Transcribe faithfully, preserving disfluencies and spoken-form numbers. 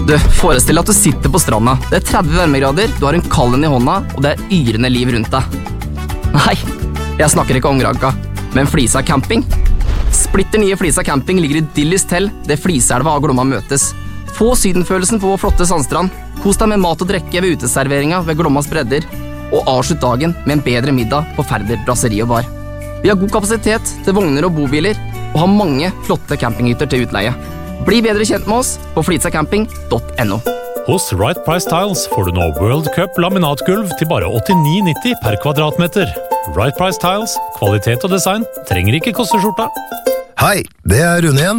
Du, forestill deg at du sitter på stranda. Det er tretti varmegrader, du har en kallen i hånda, og det er yrende liv rundt deg. Nei, jeg snakker ikke om Granka, men Flisa camping. Splitter nye Flisa camping ligger idyllisk til, det Fliselva og Glomma møtes. Få sydenfølelsen på vår flotte sandstrand. Kos deg med mat og drikke ved uteserveringa ved Glommas bredder, og avslutt dagen med en bedre middag på Færder Brasseri og Bar. Vi har god kapasitet til vogner og bobiler, og har mange flotte campinghytter til utleie. Bli bedre kjent med oss på flitsacamping punktum no. Hos Right Price Tiles får du nå World Cup laminatgulv til bare åttini nitti per kvadratmeter. Right Price Tiles, kvalitet og design trenger ikke koste skjorta. Hei, det er Rune igjen.